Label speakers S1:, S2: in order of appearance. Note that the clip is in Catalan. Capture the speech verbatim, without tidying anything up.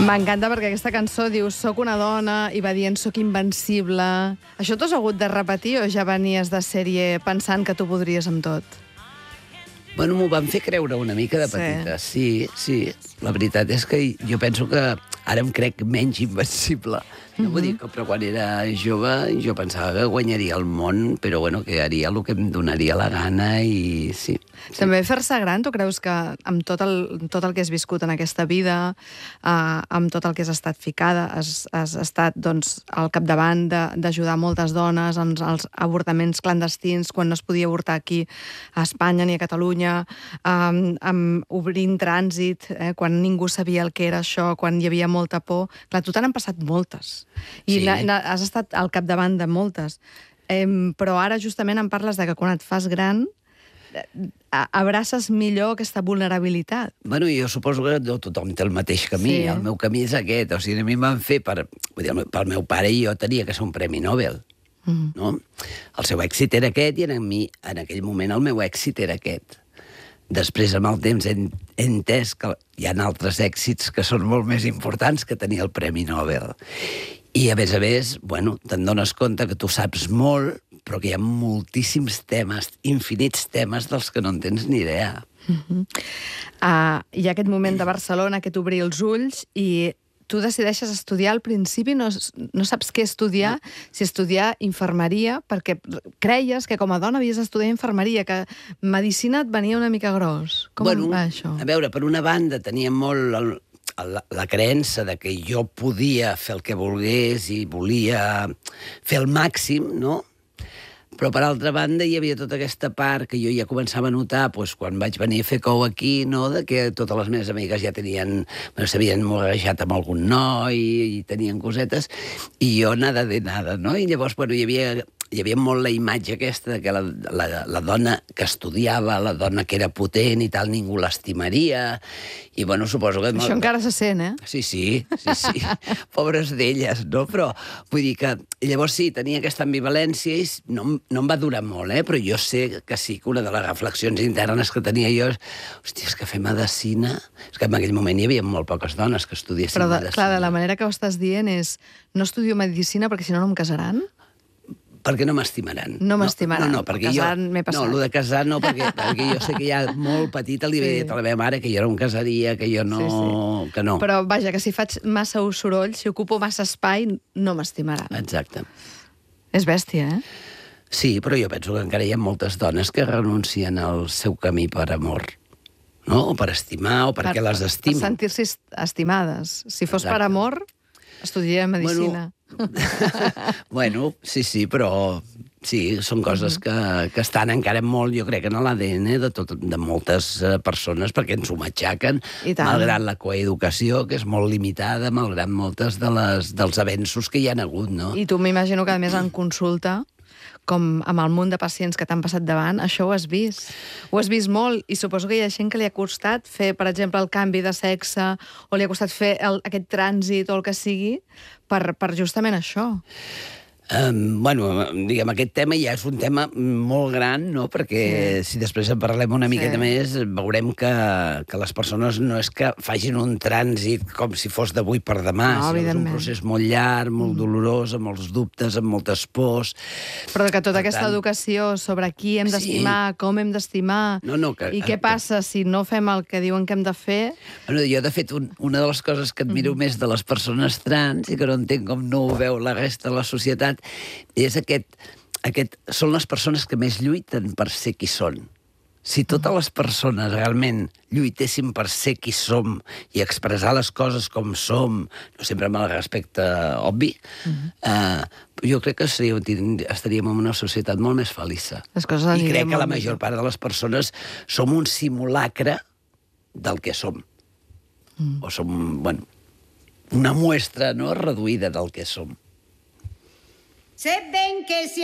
S1: M'encanta perquè aquesta cançó diu «Soc una dona» i va dient «Soc invencible». Això t'ho has hagut de repetir o ja venies de sèrie pensant que tu podries amb tot?
S2: Bueno, m'ho van fer creure una mica de petita. Sí, sí. La veritat és que jo penso que ara em crec menys invencible. No vull dir que, però quan era jove jo pensava que guanyaria el món, però bueno, que haria el que em donaria la gana i sí. sí.
S1: També fer-se gran, tu creus que amb tot el, tot el que has viscut en aquesta vida, eh, amb tot el que has estat ficada, has, has estat doncs, al capdavant d'ajudar moltes dones en els avortaments clandestins, quan no es podia avortar aquí a Espanya ni a Catalunya, eh, amb obrint trànsit, eh, quan ningú sabia el que era això, quan hi havia molta por. Clar, tu t'han passat moltes. I sí. has estat al capdavant de moltes. Eh, però ara justament em parles de que quan et fas gran abraces millor aquesta vulnerabilitat.
S2: Bueno, jo suposo que no tothom té el mateix camí. Sí. El meu camí és aquest. O sigui, a mi em van fer per... Vull dir, pel meu pare i jo tenia que ser un premi Nobel. Mm. No? El seu èxit era aquest i en mi, en aquell moment, el meu èxit era aquest. Després, amb el temps, he entès que hi ha altres èxits que són molt més importants que tenir el Premi Nobel. I, a més a més, bueno, te'n dones compte que tu saps molt, però que hi ha moltíssims temes, infinits temes dels que no en tens ni idea.
S1: Uh-huh. uh, hi ha aquest moment de Barcelona que t'obri els ulls i tu decideixes estudiar al principi, no, no saps què estudiar, si estudiar infermeria, perquè creies que com a dona havies d'estudiar infermeria, que medicina et venia una mica gros. Com
S2: bueno,
S1: va això?
S2: A veure, per una banda tenia molt el, la, la creença de que jo podia fer el que volgués i volia fer el màxim, no? Però, per altra banda, hi havia tota aquesta part que jo ja començava a notar doncs, quan vaig venir a fer cou aquí, no? De que totes les meves amigues ja tenien... Bueno, s'havien morejat amb algun noi i tenien cosetes, i jo nada de nada, no? I llavors, bueno, hi havia... hi havia molt la imatge aquesta de que la, la, la dona que estudiava, la dona que era potent i tal, ningú l'estimaria, i bueno, suposo que...
S1: Això encara se sent, eh?
S2: Sí, sí, sí, sí. Pobres d'elles, no? Però vull dir que llavors sí, tenia aquesta ambivalència i no, no em va durar molt, eh? Però jo sé que sí, que una de les reflexions internes que tenia jo és, hòstia, és que fer medicina... És que en aquell moment hi havia molt poques dones que estudiessin
S1: Però de,
S2: medicina.
S1: Clar, de la manera que ho estàs dient és no estudio medicina perquè si no no em casaran?
S2: Perquè no m'estimaran.
S1: No m'estimaran.
S2: No, no, perquè jo...
S1: m'he passat.
S2: No, el de casar no, perquè, perquè jo sé que ja molt petita li havia sí. dit a la meva mare que jo no em casaria, que jo no... Sí, sí. Que no.
S1: Però, vaja, que si faig massa soroll, si ocupo massa espai, no m'estimaran.
S2: Exacte.
S1: És bèstia, eh?
S2: Sí, però jo penso que encara hi ha moltes dones que renuncien al seu camí per amor. No? O per estimar, o perquè per, les estimen.
S1: Per sentir-se estimades. Si fos Exacte. Per amor, estudiaria medicina.
S2: Bueno, bueno, sí, sí, però sí, són coses que, que estan encara molt, jo crec, en l'A D N de, tot, de moltes persones, perquè ens ho matxaquen, malgrat la coeducació, que és molt limitada, malgrat moltes de les, dels avenços que hi ha hagut, no?
S1: I tu m'imagino que, a més, en consulta, com amb el munt de pacients que t'han passat davant, això ho has vist. Ho has vist molt, i suposo que hi ha gent que li ha costat fer, per exemple, el canvi de sexe, o li ha costat fer el, aquest trànsit o el que sigui, per, per justament això.
S2: Um, bueno, diguem, aquest tema ja és un tema molt gran, no? Perquè sí. si després en parlem una miqueta sí. més, veurem que, que les persones no és que facin un trànsit com si fos d'avui per demà,
S1: no,
S2: sinó és un procés molt llarg, molt mm. dolorós, amb molts dubtes, amb moltes pors.
S1: Però que tota per aquesta tant... educació sobre qui hem d'estimar, sí. com hem d'estimar, no, no, que, i què que... passa si no fem el que diuen que hem de fer...
S2: Bueno, jo, de fet, un, una de les coses que admiro mm. més de les persones trans, i que no entenc com no ho veu la resta de la societat, és aquest, aquest... Són les persones que més lluiten per ser qui són. Si totes les persones realment lluitessin per ser qui som i expressar les coses com som, no sempre amb el respecte obvi, uh-huh. eh, jo crec que seria, estaríem en una societat molt més feliça.
S1: Les coses
S2: I crec que la major part de les persones som un simulacre del que som. Uh-huh. O som, bueno, una muestra, no?, reduïda del que som.
S3: Se ven que si